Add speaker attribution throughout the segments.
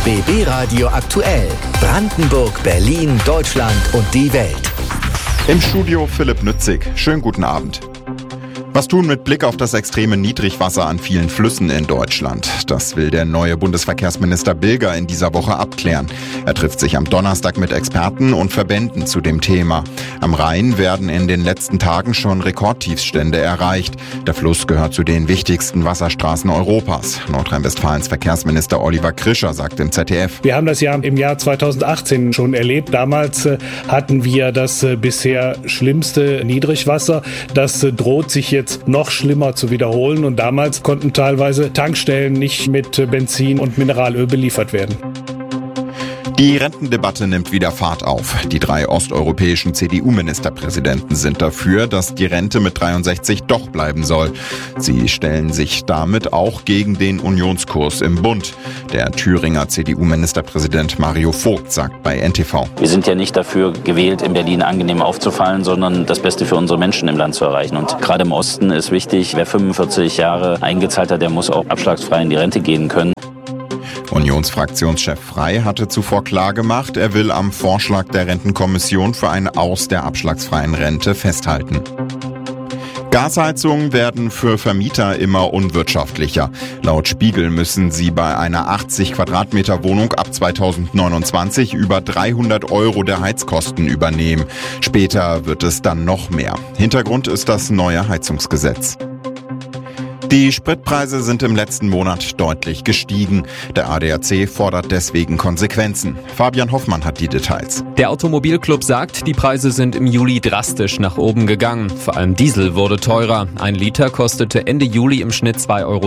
Speaker 1: BB Radio aktuell. Brandenburg, Berlin, Deutschland und die Welt.
Speaker 2: Im Studio Philipp Nützig. Schönen guten Abend. Was tun mit Blick auf das extreme Niedrigwasser an vielen Flüssen in Deutschland? Das will der neue Bundesverkehrsminister Bilger in dieser Woche abklären. Er trifft sich am Donnerstag mit Experten und Verbänden zu dem Thema. Am Rhein werden in den letzten Tagen schon Rekordtiefstände erreicht. Der Fluss gehört zu den wichtigsten Wasserstraßen Europas. Nordrhein-Westfalens Verkehrsminister Oliver Krischer sagt im ZDF:
Speaker 3: Wir haben das ja im Jahr 2018 schon erlebt. Damals hatten wir das bisher schlimmste Niedrigwasser. Das droht sich jetzt noch schlimmer zu wiederholen. Und damals konnten teilweise Tankstellen nicht mit Benzin und Mineralöl beliefert werden.
Speaker 2: Die Rentendebatte nimmt wieder Fahrt auf. Die 3 osteuropäischen CDU-Ministerpräsidenten sind dafür, dass die Rente mit 63 doch bleiben soll. Sie stellen sich damit auch gegen den Unionskurs im Bund. Der Thüringer CDU-Ministerpräsident Mario Vogt sagt bei NTV:
Speaker 4: Wir sind ja nicht dafür gewählt, in Berlin angenehm aufzufallen, sondern das Beste für unsere Menschen im Land zu erreichen. Und gerade im Osten ist wichtig, wer 45 Jahre eingezahlt hat, der muss auch abschlagsfrei in die Rente gehen können.
Speaker 2: Unionsfraktionschef Frey hatte zuvor klargemacht, er will am Vorschlag der Rentenkommission für ein Aus der abschlagsfreien Rente festhalten. Gasheizungen werden für Vermieter immer unwirtschaftlicher. Laut Spiegel müssen sie bei einer 80 Quadratmeter Wohnung ab 2029 über 300 € der Heizkosten übernehmen. Später wird es dann noch mehr. Hintergrund ist das neue Heizungsgesetz. Die Spritpreise sind im letzten Monat deutlich gestiegen. Der ADAC fordert deswegen Konsequenzen. Fabian Hoffmann hat die Details.
Speaker 5: Der Automobilclub sagt, die Preise sind im Juli drastisch nach oben gegangen. Vor allem Diesel wurde teurer. 1 Liter kostete Ende Juli im Schnitt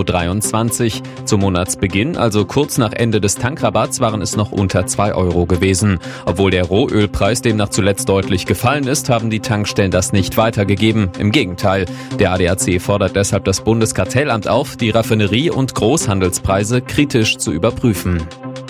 Speaker 5: 2,23 €. Zum Monatsbeginn, also kurz nach Ende des Tankrabatts, waren es noch unter 2 € gewesen. Obwohl der Rohölpreis demnach zuletzt deutlich gefallen ist, haben die Tankstellen das nicht weitergegeben. Im Gegenteil. Der ADAC fordert deshalb das Bundeskartellamt auf, die Raffinerie- und Großhandelspreise kritisch zu überprüfen.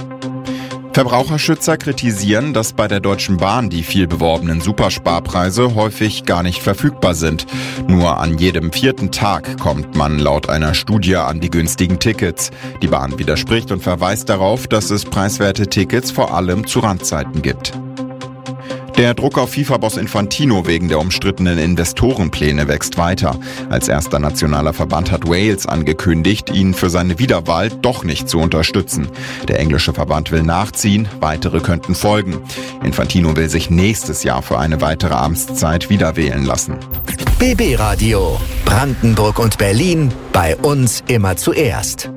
Speaker 2: Verbraucherschützer kritisieren, dass bei der Deutschen Bahn die viel beworbenen Supersparpreise häufig gar nicht verfügbar sind. Nur an jedem 4. Tag kommt man laut einer Studie an die günstigen Tickets. Die Bahn widerspricht und verweist darauf, dass es preiswerte Tickets vor allem zu Randzeiten gibt. Der Druck auf FIFA-Boss Infantino wegen der umstrittenen Investorenpläne wächst weiter. Als erster nationaler Verband hat Wales angekündigt, ihn für seine Wiederwahl doch nicht zu unterstützen. Der englische Verband will nachziehen, weitere könnten folgen. Infantino will sich nächstes Jahr für eine weitere Amtszeit wieder wählen lassen.
Speaker 1: BB Radio. Brandenburg und Berlin. Bei uns immer zuerst.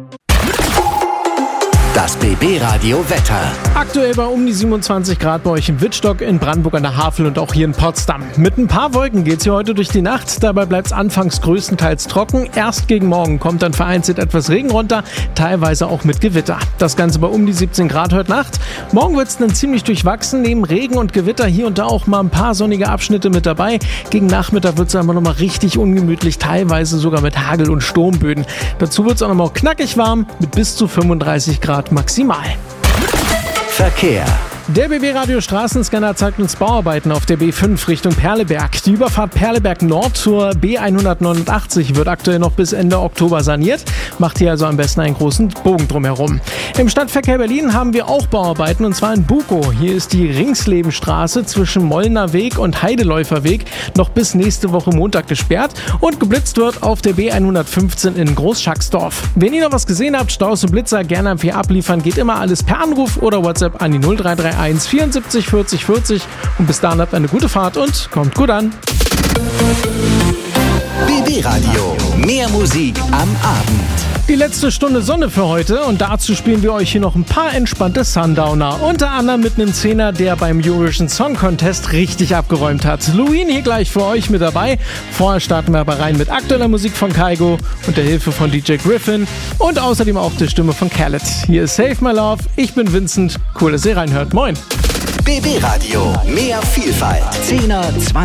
Speaker 1: Das BB Radio Wetter.
Speaker 6: Aktuell bei um die 27 Grad bei euch in Wittstock, in Brandenburg an der Havel und auch hier in Potsdam. Mit ein paar Wolken geht's hier heute durch die Nacht. Dabei bleibt's anfangs größtenteils trocken. Erst gegen morgen kommt dann vereinzelt etwas Regen runter, teilweise auch mit Gewitter. Das Ganze bei um die 17 Grad heute Nacht. Morgen wird's dann ziemlich durchwachsen. Neben Regen und Gewitter hier und da auch mal ein paar sonnige Abschnitte mit dabei. Gegen Nachmittag wird's dann aber nochmal richtig ungemütlich, teilweise sogar mit Hagel und Sturmböen. Dazu wird's auch nochmal knackig warm mit bis zu 35 Grad maximal.
Speaker 1: Verkehr.
Speaker 6: Der BB-Radio Straßenscanner zeigt uns Bauarbeiten auf der B5 Richtung Perleberg. Die Überfahrt Perleberg Nord zur B189 wird aktuell noch bis Ende Oktober saniert. Macht hier also am besten einen großen Bogen drumherum. Im Stadtverkehr Berlin haben wir auch Bauarbeiten und zwar in Bukow. Hier ist die Ringslebenstraße zwischen Mollner Weg und Heideläuferweg noch bis nächste Woche Montag gesperrt und geblitzt wird auf der B115 in Großschacksdorf. Wenn ihr noch was gesehen habt, Staus und Blitzer gerne am 4 abliefern, geht immer alles per Anruf oder WhatsApp an die 0331 74 40 40 und bis dahin habt eine gute Fahrt und kommt gut an.
Speaker 1: BB Radio. Mehr Musik am Abend.
Speaker 6: Die letzte Stunde Sonne für heute und dazu spielen wir euch hier noch ein paar entspannte Sundowner. Unter anderem mit einem Zehner, der beim Eurovision Song Contest richtig abgeräumt hat. Louin hier gleich für euch mit dabei. Vorher starten wir aber rein mit aktueller Musik von Kygo und der Hilfe von DJ Griffin und außerdem auch der Stimme von Khaled. Hier ist Save My Love, ich bin Vincent. Cool, dass ihr reinhört. Moin.
Speaker 1: BB Radio. Mehr Vielfalt. 10er, 20